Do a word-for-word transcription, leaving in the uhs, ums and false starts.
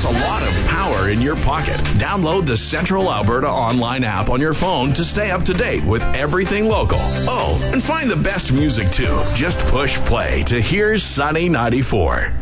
plus a lot of power in your pocket. Download the Central Alberta online app on your phone to stay up to date with everything local. Oh, and find the best music too. Just push play to Here's Sunny ninety-four.